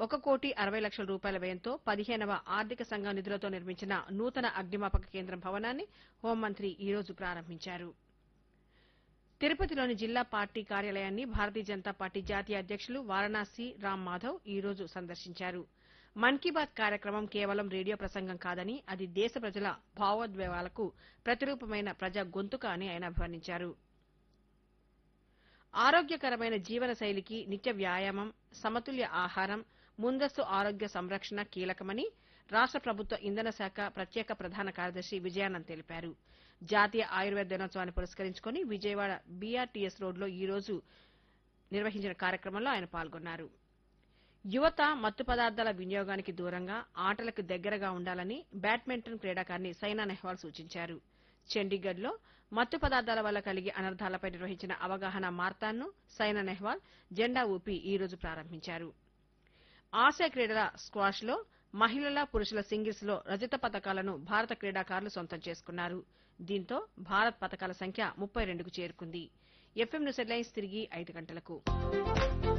1,60,00,000 వ్యయంతో 15వ ఆర్థిక సంఘం నిధులతో నిర్మించిన నూతన అగ్నిమాపక కేంద్రం భవనాన్ని హోంమంత్రి ఈ రోజు ప్రారంభించారు. తిరుపతిలోని జిల్లా పార్టీ కార్యాలయాన్ని భారతీయ జనతా పార్టీ జాతీయ అధ్యక్షులు వారణాసి రామ్ మాధవ్ ఈ రోజు సందర్శించారు. మన్ కీ బాత్ కార్యక్రమం కేవలం రేడియో ప్రసంగం కాదని అది దేశ ప్రజల భావోద్వేగాలకు ప్రతిరూపమైన ప్రజా గొంతుక అని ఆయన అభివర్ణించారు. ఆరోగ్యకరమైన జీవన శైలికి నిత్య వ్యాయామం, సమతుల్య ఆహారం, ముందస్తు ఆరోగ్య సంరక్షణ కీలకమని రాష్ట ప్రభుత్వ ఇంధన శాఖ ప్రత్యేక ప్రధాన కార్యదర్శి విజయానంద్ తెలిపారు. జాతీయ ఆయుర్వేద దినోత్సవాన్ని పురస్కరించుకుని విజయవాడ బీఆర్టీఎస్ రోడ్లో ఈ రోజు నిర్వహించిన కార్యక్రమంలో ఆయన పాల్గొన్నారు. యువత మత్తు పదార్థాల వినియోగానికి దూరంగా ఆటలకు దగ్గరగా ఉండాలని బ్యాడ్మింటన్ క్రీడాకారిణి సైనా నెహ్వాల్ సూచించారు. చండీగఢ్లో మత్తు పదార్థాల వల్ల కలిగే అనర్థాలపై నిర్వహించిన అవగాహన మార్తాన్ను సైనా నెహ్వాల్ జెండా ఊపి ఈ రోజు ప్రారంభించారు. ఆసియా క్రీడల స్క్వాష్లో మహిళల, పురుషుల సింగిల్స్లో రజత పతకాలను భారత క్రీడాకారులు సొంతం చేసుకున్నారు. దీంతో భారత్ పతకాల సంఖ్య 32కు చేరుకుంది. ఎఫ్ఎం న్యూస్ హెడ్లైన్స్ తిరిగి 5 గంటలకు.